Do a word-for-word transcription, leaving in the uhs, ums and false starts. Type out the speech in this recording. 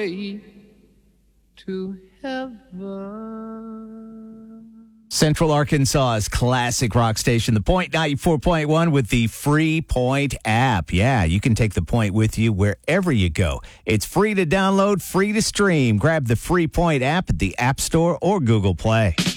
way to heaven. Central Arkansas's classic rock station, The Point ninety-four point one with the Free Point app. Yeah, you can take The Point with you wherever you go. It's free to download, free to stream. Grab the Free Point app at the App Store or Google Play.